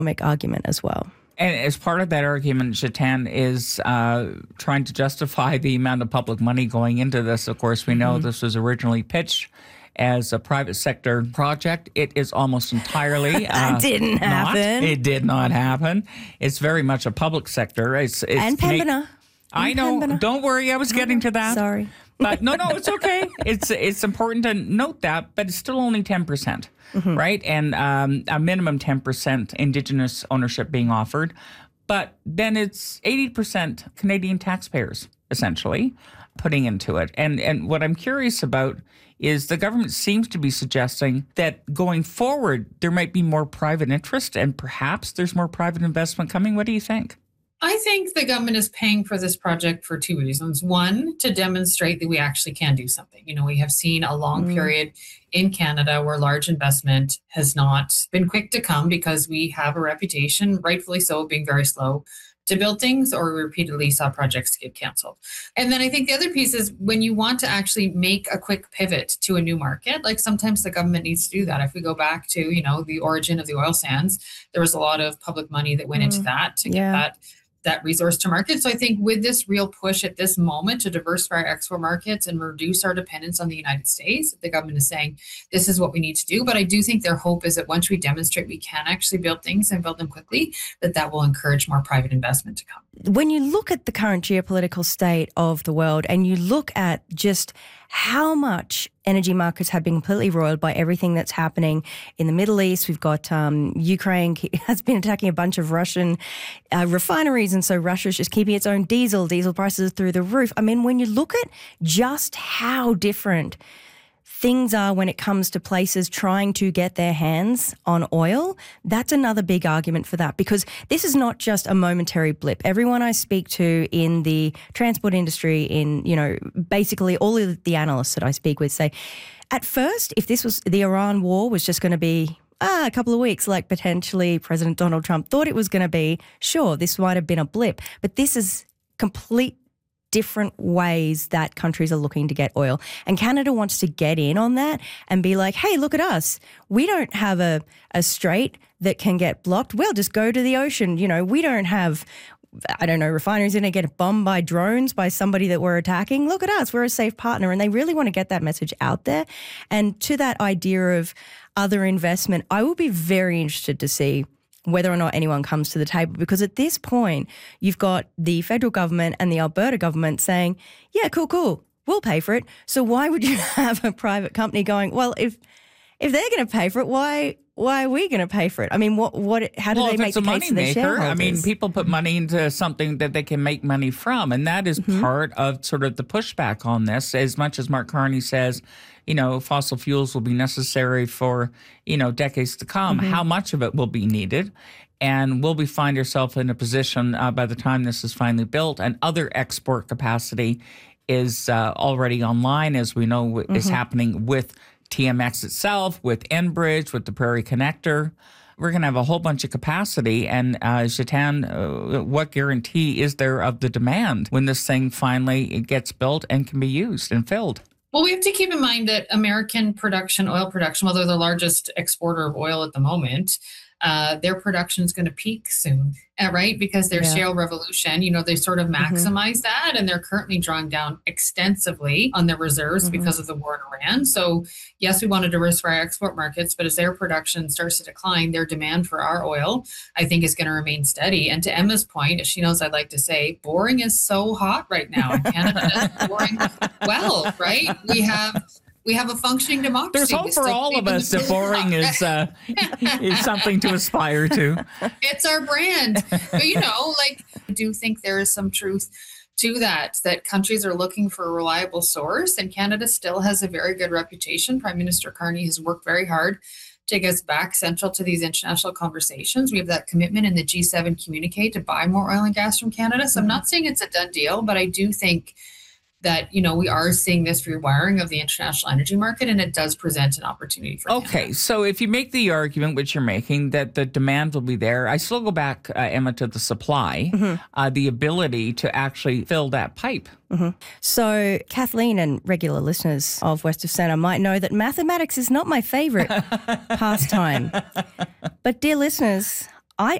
economic argument as well. And as part of that argument, Jitan is trying to justify the amount of public money going into this. Of course, we know this was originally pitched as a private sector project. It is almost entirely that didn't happen. It did not happen. It's very much a public sector. It's and Pembina. I know. Pembina. Don't worry. I was getting to that. Sorry. But no, it's okay. It's important to note that, but it's still only 10%, right? And a minimum 10% Indigenous ownership being offered. But then it's 80% Canadian taxpayers, essentially, putting into it. And what I'm curious about is the government seems to be suggesting that going forward, there might be more private interest and perhaps there's more private investment coming. What do you think? I think the government is paying for this project for two reasons. One, to demonstrate that we actually can do something. You know, we have seen a long period in Canada where large investment has not been quick to come because we have a reputation, rightfully so, of being very slow to build things, or we repeatedly saw projects get canceled. And then I think the other piece is when you want to actually make a quick pivot to a new market, like sometimes the government needs to do that. If we go back to, you know, the origin of the oil sands, there was a lot of public money that went into that to get that resource to market. So I think with this real push at this moment to diversify our export markets and reduce our dependence on the United States, the government is saying this is what we need to do. But I do think their hope is that once we demonstrate we can actually build things and build them quickly, that will encourage more private investment to come. When you look at the current geopolitical state of the world and you look at just how much energy markets have been completely roiled by everything that's happening in the Middle East. We've got Ukraine has been attacking a bunch of Russian refineries, and so Russia's just keeping its own diesel prices through the roof. I mean, when you look at just how different things are when it comes to places trying to get their hands on oil, that's another big argument for that, because this is not just a momentary blip. Everyone I speak to in the transport industry, in, you know, basically all of the analysts that I speak with say, at first, if this was the Iran war was just going to be a couple of weeks, like potentially President Donald Trump thought it was going to be, sure, this might have been a blip, but this is complete different ways that countries are looking to get oil. And Canada wants to get in on that and be like, hey, look at us. We don't have a strait that can get blocked. We'll just go to the ocean. You know, we don't have, I don't know, refineries going to get bombed by drones by somebody that we're attacking. Look at us. We're a safe partner. And they really want to get that message out there. And to that idea of other investment, I will be very interested to see whether or not anyone comes to the table, because at this point, you've got the federal government and the Alberta government saying, yeah, cool, we'll pay for it. So why would you have a private company going, well, if they're going to pay for it, why are we going to pay for it? I mean, how do they make the case to the shareholders? I mean, people put money into something that they can make money from, and that is part of sort of the pushback on this. As much as Mark Carney says, you know, fossil fuels will be necessary for, you know, decades to come. How much of it will be needed? And will we find ourselves in a position by the time this is finally built and other export capacity is already online, as we know is happening with TMX itself, with Enbridge, with the Prairie Connector? We're going to have a whole bunch of capacity. And Jitan, what guarantee is there of the demand when this thing finally gets built and can be used and filled? Well, we have to keep in mind that American production, oil production, while they're the largest exporter of oil at the moment, their production is going to peak soon, right? Because their shale revolution, you know, they sort of maximize that, and they're currently drawing down extensively on their reserves because of the war in Iran. So yes, we want to diversify our export markets, but as their production starts to decline, their demand for our oil, I think, is going to remain steady. And to Emma's point, as she knows, I'd like to say, boring is so hot right now in Canada. Boring, well, right? We have a functioning democracy. There's hope for all of us that boring is something to aspire to. It's our brand. But, you know, like, I do think there is some truth to that countries are looking for a reliable source, and Canada still has a very good reputation. Prime Minister Carney has worked very hard to get us back central to these international conversations. We have that commitment in the G7 communique to buy more oil and gas from Canada. So I'm not saying it's a done deal, but I do think that, you know, we are seeing this rewiring of the international energy market, and it does present an opportunity for Canada. Okay, so if you make the argument, which you're making, that the demand will be there, I still go back, Emma, to the supply, the ability to actually fill that pipe. So Kathleen and regular listeners of West of Centre might know that mathematics is not my favourite pastime. But dear listeners,